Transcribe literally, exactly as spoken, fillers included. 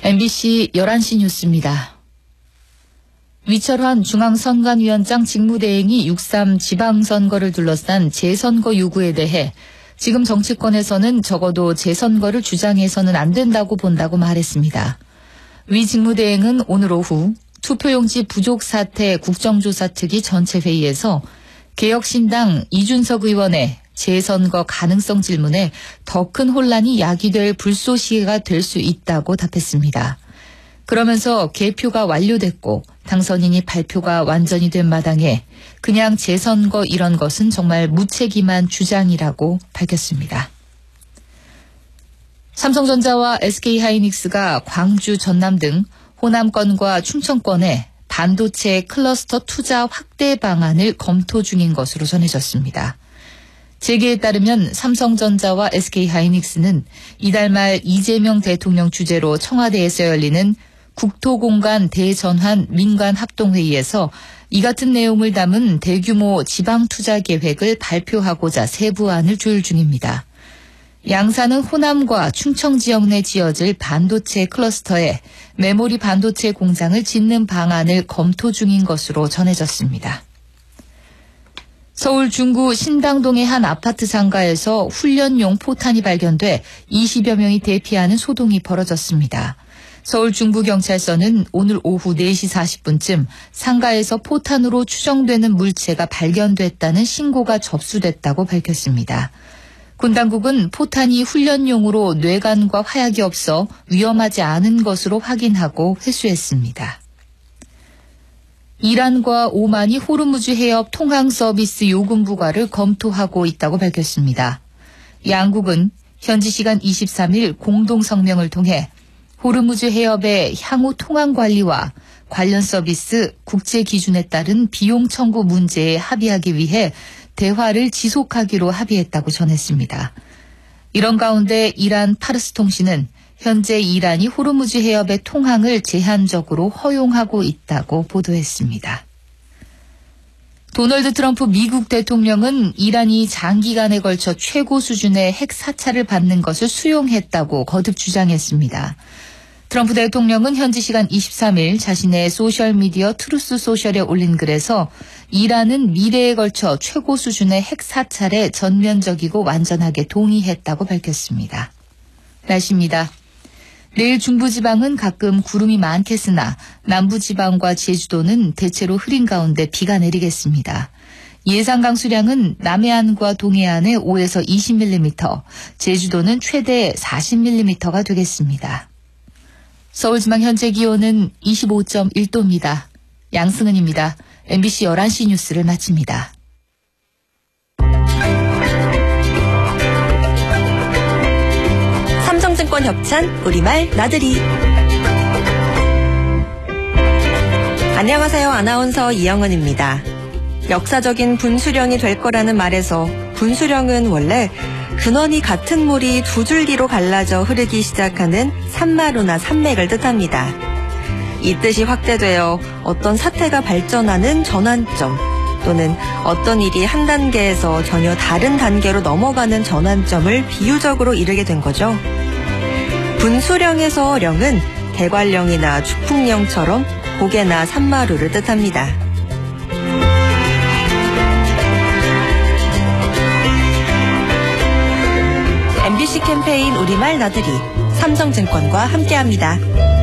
엠비씨 열한 시 뉴스입니다. 위철환 중앙선관위원장 직무대행이 육삼 지방선거를 둘러싼 재선거 요구에 대해 지금 정치권에서는 적어도 재선거를 주장해서는 안 된다고 본다고 말했습니다. 위 직무대행은 오늘 오후 투표용지 부족 사태 국정조사 특위 전체 회의에서 개혁신당 이준석 의원의 재선거 가능성 질문에 더 큰 혼란이 야기될 불쏘시개가 될 수 있다고 답했습니다. 그러면서 개표가 완료됐고 당선인이 발표가 완전히 된 마당에 그냥 재선거 이런 것은 정말 무책임한 주장이라고 밝혔습니다. 삼성전자와 에스케이하이닉스가 광주, 전남 등 호남권과 충청권에 반도체 클러스터 투자 확대 방안을 검토 중인 것으로 전해졌습니다. 재계에 따르면 삼성전자와 에스케이하이닉스는 이달 말 이재명 대통령 주재로 청와대에서 열리는 국토공간 대전환 민관합동회의에서 이 같은 내용을 담은 대규모 지방투자 계획을 발표하고자 세부안을 조율 중입니다. 양사는 호남과 충청 지역 내 지어질 반도체 클러스터에 메모리 반도체 공장을 짓는 방안을 검토 중인 것으로 전해졌습니다. 서울 중구 신당동의 한 아파트 상가에서 훈련용 포탄이 발견돼 이십여 명이 대피하는 소동이 벌어졌습니다. 서울 중부경찰서는 오늘 오후 네 시 사십 분쯤 상가에서 포탄으로 추정되는 물체가 발견됐다는 신고가 접수됐다고 밝혔습니다. 군 당국은 포탄이 훈련용으로 뇌관과 화약이 없어 위험하지 않은 것으로 확인하고 회수했습니다. 이란과 오만이 호르무즈 해협 통항 서비스 요금 부과를 검토하고 있다고 밝혔습니다. 양국은 현지 시간 이십삼 일 공동 성명을 통해 호르무즈 해협의 향후 통항 관리와 관련 서비스 국제 기준에 따른 비용 청구 문제에 합의하기 위해 대화를 지속하기로 합의했다고 전했습니다. 이런 가운데 이란 파르스 통신은 현재 이란이 호르무즈 해협의 통항을 제한적으로 허용하고 있다고 보도했습니다. 도널드 트럼프 미국 대통령은 이란이 장기간에 걸쳐 최고 수준의 핵 사찰을 받는 것을 수용했다고 거듭 주장했습니다. 트럼프 대통령은 현지 시간 이십삼 일 자신의 소셜미디어 트루스 소셜에 올린 글에서 이란은 미래에 걸쳐 최고 수준의 핵 사찰에 전면적이고 완전하게 동의했다고 밝혔습니다. 날씨입니다. 내일 중부지방은 가끔 구름이 많겠으나 남부지방과 제주도는 대체로 흐린 가운데 비가 내리겠습니다. 예상 강수량은 남해안과 동해안에 오에서 이십 밀리미터, 제주도는 최대 사십 밀리미터가 되겠습니다. 서울지방 현재 기온은 이십오 점 일 도입니다. 양승은입니다. 엠비씨 열한 시 뉴스를 마칩니다. 삼성증권 협찬 우리말 나들이. 안녕하세요. 아나운서 이영은입니다. 역사적인 분수령이 될 거라는 말에서 분수령은 원래 근원이 같은 물이 두 줄기로 갈라져 흐르기 시작하는 산마루나 산맥을 뜻합니다. 이 뜻이 확대되어 어떤 사태가 발전하는 전환점 또는 어떤 일이 한 단계에서 전혀 다른 단계로 넘어가는 전환점을 비유적으로 이르게 된 거죠. 분수령에서 령은 대관령이나 주풍령처럼 고개나 산마루를 뜻합니다. 엠비씨 캠페인 우리말 나들이 삼성증권과 함께합니다.